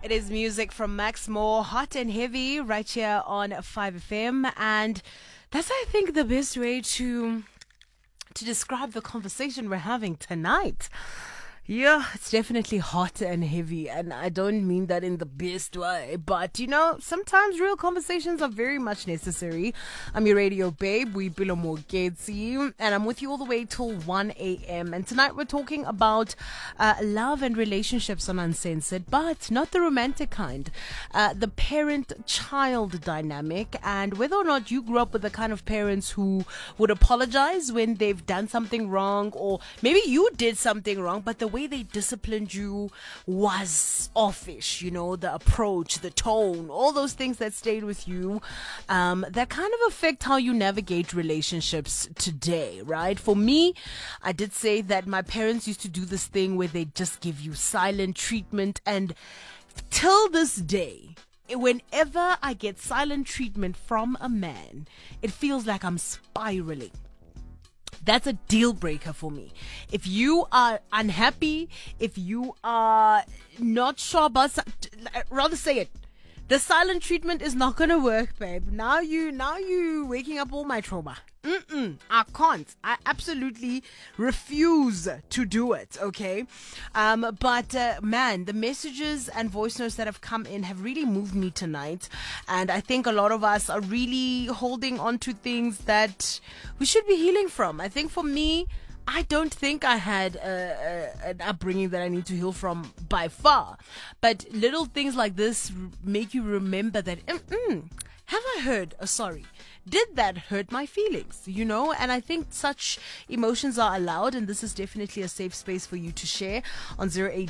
It is music from Max Moore, hot and heavy, right here on 5FM. And that's, I think, the best way to describe the conversation we're having tonight. Yeah, it's definitely hot and heavy, and I don't mean that in the best way, but sometimes real conversations are very much necessary. I'm your radio babe, Boipelo Moketsi, and I'm with you all the way till 1 a.m. And tonight we're talking about love and relationships on Uncensored, but not the romantic kind. The parent-child dynamic, and whether or not you grew up with the kind of parents who would apologize when they've done something wrong, or maybe you did something wrong, but the way they disciplined you was offish, the approach, the tone, all those things that stayed with you, that kind of affect how you navigate relationships today, right? For me, I did say that my parents used to do this thing where they just give you silent treatment, and till this day, whenever I get silent treatment from a man, it feels like I'm spiraling. That's a deal breaker for me. If you are unhappy, if you are not sure about, rather say it. The silent treatment is not gonna work, babe. Now you waking up all my trauma. I can't. I absolutely refuse to do it. Okay, but man, the messages and voice notes that have come in have really moved me tonight, and I think a lot of us are really holding on to things that we should be healing from. I think for me, I don't think I had an upbringing that I need to heal from by far. But little things like this make you remember that, have I heard a sorry? Did that hurt my feelings? And I think such emotions are allowed, and this is definitely a safe space for you to share on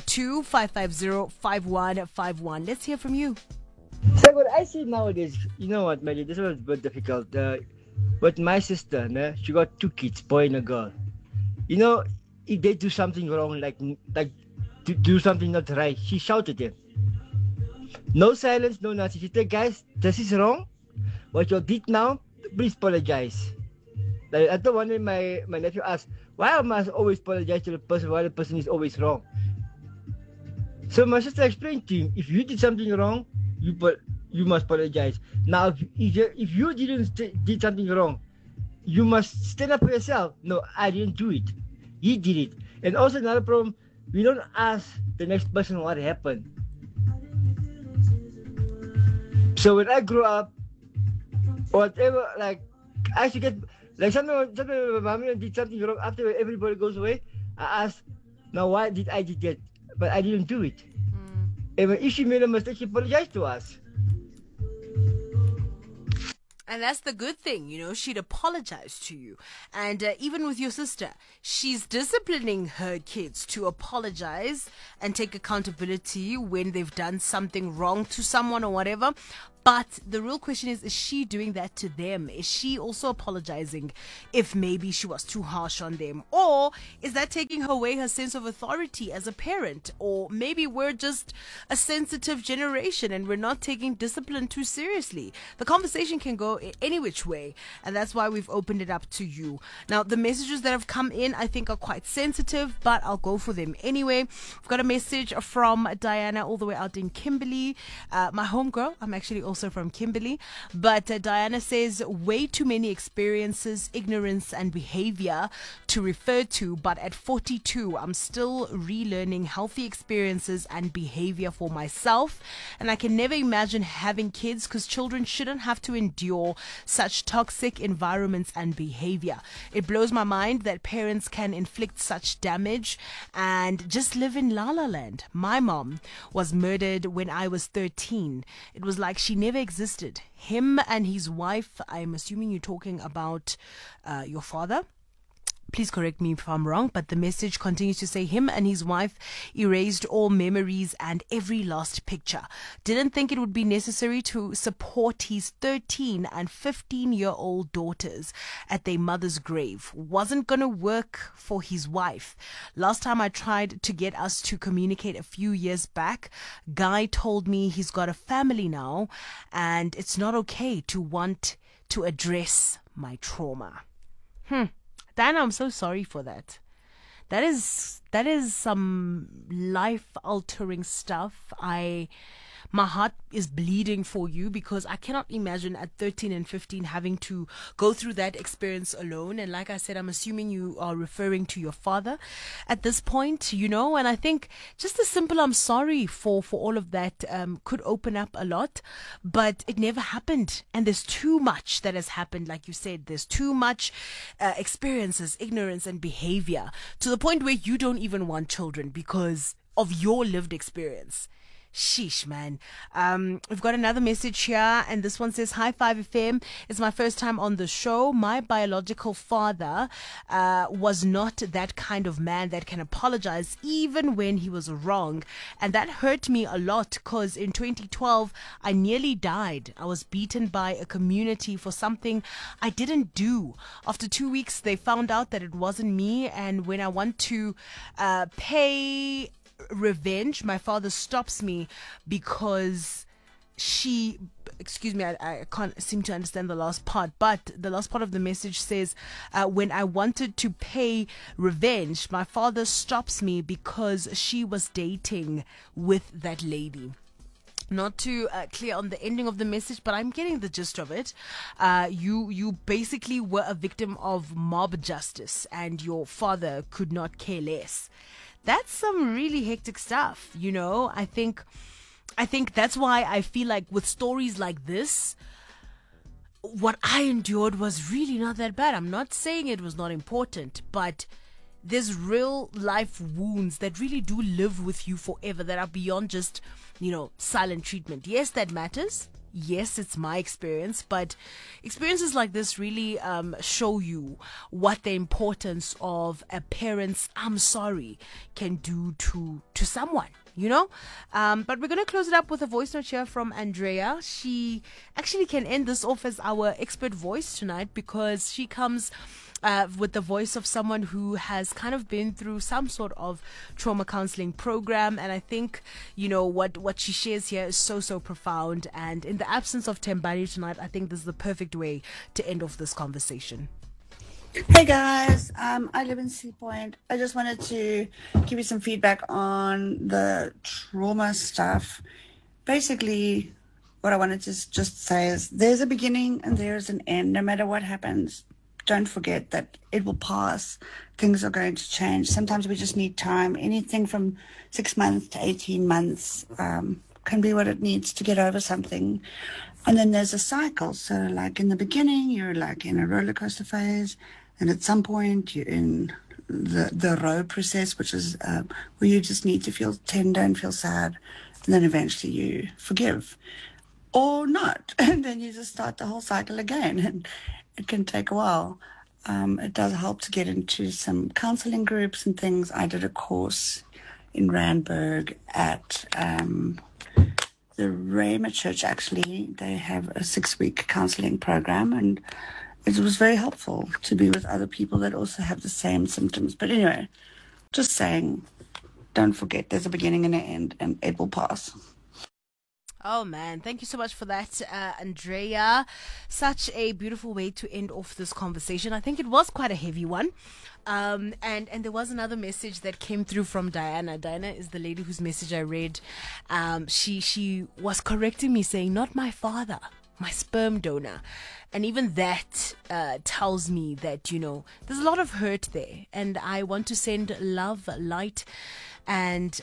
082-550-5151. Let's hear from you. So what I see nowadays, you know what, Melly, this was a bit difficult. But my sister, she got two kids, boy and a girl. If they do something wrong, like to do something not right, she shouted them. No silence, no nothing. She said, guys, this is wrong. What you did now, please apologize. Like, at the one day, my nephew asked, why must I always apologize to the person while the person is always wrong? So my sister explained to him, if you did something wrong, you must apologize. Now, if you did something wrong, you must stand up for yourself. No, I didn't do it. He did it. And also another problem, we don't ask the next person what happened. So when I grew up, whatever, like, I should get, like, sometimes my mommy did something wrong after everybody goes away. I ask, now why did I do that? But I didn't do it. And if she made a mistake, she apologized to us. And that's the good thing, she'd apologize to you. And even with your sister, she's disciplining her kids to apologize and take accountability when they've done something wrong to someone or whatever. But the real question is she doing that to them? Is she also apologizing if maybe she was too harsh on them? Or is that taking away her sense of authority as a parent? Or maybe we're just a sensitive generation and we're not taking discipline too seriously. The conversation can go any which way, and that's why we've opened it up to you. Now, the messages that have come in, I think, are quite sensitive, but I'll go for them anyway. We've got a message from Diana all the way out in Kimberley. My homegirl, I'm actually also from Kimberley, but Diana says, way too many experiences, ignorance and behavior to refer to, but at 42 I'm still relearning healthy experiences and behavior for myself, and I can never imagine having kids because children shouldn't have to endure such toxic environments and behavior. It blows my mind that parents can inflict such damage and just live in la la land. My mom was murdered when I was 13. It was like she never existed. Him and his wife, I'm assuming you're talking about your father. Please correct me if I'm wrong, but the message continues to say him and his wife erased all memories and every lost picture. Didn't think it would be necessary to support his 13 and 15-year-old daughters at their mother's grave. Wasn't going to work for his wife. Last time I tried to get us to communicate a few years back, Guy told me he's got a family now and it's not okay to want to address my trauma. Diana, I'm so sorry for that. That is some life altering stuff. My heart is bleeding for you, because I cannot imagine at 13 and 15 having to go through that experience alone. And like I said, I'm assuming you are referring to your father at this point, and I think just a simple I'm sorry for all of that could open up a lot, but it never happened. And there's too much that has happened. Like you said, there's too much experiences, ignorance and behavior, to the point where you don't even want children because of your lived experience. Sheesh, man. We've got another message here, and this one says, "Hi 5FM, it's my first time on the show. My biological father was not that kind of man that can apologize even when he was wrong, and that hurt me a lot because in 2012 I nearly died. I was beaten by a community for something I didn't do. After 2 weeks they found out that it wasn't me, and when I want to pay revenge, my father stops me because I can't seem to understand the last part, but the last part of the message says, when I wanted to pay revenge, my father stops me because she was dating with that lady." Not too clear on the ending of the message, but I'm getting the gist of it. You basically were a victim of mob justice, and your father could not care less. That's some really hectic stuff, I think that's why I feel like with stories like this, what I endured was really not that bad. I'm not saying it was not important, but there's real life wounds that really do live with you forever, that are beyond just, silent treatment. Yes, that matters. Yes, it's my experience, but experiences like this really show you what the importance of a parent's "I'm sorry" can do to someone, But we're going to close it up with a voice note here from Andrea. She actually can end this off as our expert voice tonight, because she comes with the voice of someone who has kind of been through some sort of trauma counseling program. And I think, what she shares here is so profound. And in the absence of Tembani tonight, I think this is the perfect way to end off this conversation. Hey guys, I live in Sea Point. I just wanted to give you some feedback on the trauma stuff. Basically, what I wanted to just say is there's a beginning and there's an end. No matter what happens, don't forget that it will pass. Things are going to change. Sometimes we just need time. Anything from 6 months to 18 months can be what it needs to get over something. And then there's a cycle. So like in the beginning, you're like in a roller coaster phase. And at some point, you're in the row process, which is where you just need to feel tender and feel sad. And then eventually you forgive. Or not. And then you just start the whole cycle again. And it can take a while. It does help to get into some counseling groups and things. I did a course in Randburg at the Rhema Church, actually. They have a 6-week counseling program, and it was very helpful to be with other people that also have the same symptoms. But anyway, just saying, don't forget there's a beginning and an end, and it will pass. Oh man, thank you so much for that, Andrea. Such a beautiful way to end off this conversation. I think it was quite a heavy one. And there was another message that came through from Diana. Diana is the lady whose message I read. She was correcting me, saying, "Not my father, my sperm donor." And even that tells me that, there's a lot of hurt there. And I want to send love, light, and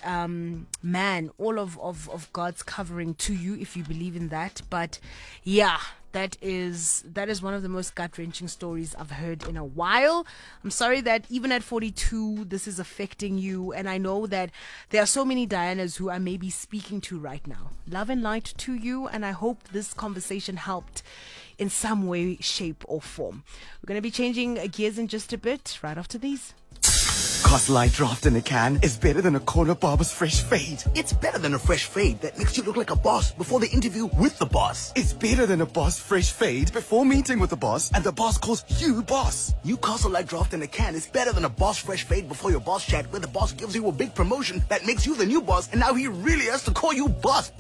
all of God's covering to you if you believe in that. But yeah, that is one of the most gut-wrenching stories I've heard in a while. I'm sorry that even at 42 this is affecting you, and I know that there are so many Dianas who I may be speaking to right now. Love and light to you, and I hope this conversation helped in some way, shape or form. We're going to be changing gears in just a bit right after these. Cause light draft in a can is better than a corner barber's fresh fade. It's better than a fresh fade that makes you look like a boss before the interview with the boss. It's better than a boss fresh fade before meeting with the boss and the boss calls you boss. Newcastle Light Draft in a can is better than a boss fresh fade before your boss chat, where the boss gives you a big promotion that makes you the new boss, and now he really has to call you boss.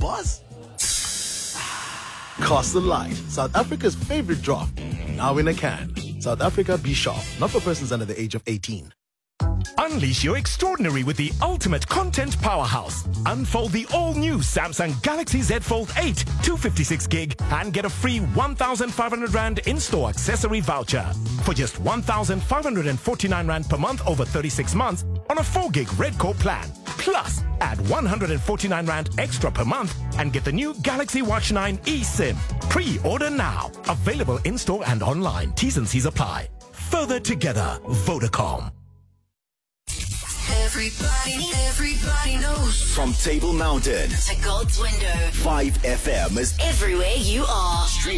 Castle Light, South Africa's favorite draft. Now in a can. South Africa, be sharp. Not for persons under the age of 18. Unleash your extraordinary with the ultimate content powerhouse. Unfold the all-new Samsung Galaxy Z Fold 8 256 gig and get a free 1,500 Rand in-store accessory voucher for just 1,549 Rand per month over 36 months on a 4 gig Red Core plan. Plus, add 149 Rand extra per month and get the new Galaxy Watch 9 eSIM. Pre-order now. Available in-store and online. T's and C's apply. Further together, Vodacom. Everybody knows. From Table Mountain To God's window. 5FM is Everywhere you are. streaming